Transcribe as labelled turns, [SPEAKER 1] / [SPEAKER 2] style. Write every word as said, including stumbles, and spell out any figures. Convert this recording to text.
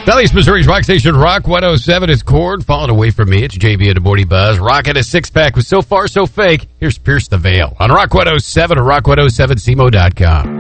[SPEAKER 1] Valley's Missouri's Rock Station, Rock one oh seven is Cord. Falling away from me, it's J B and the Morning Buzz. Rocking a six-pack with So Far So Fake. Here's Pierce the Veil on Rock one oh seven or rock one oh seven C M O dot com.